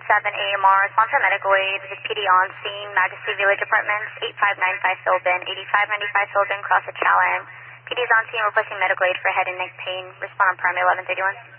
AMR, sponsor medical aid, visit PD on scene, Majesty Village Apartments, 8595 Philbin, 8595 Philbin, cross at Chalan. PD is on scene requesting medical aid for head and neck pain. Respond on prime 1131.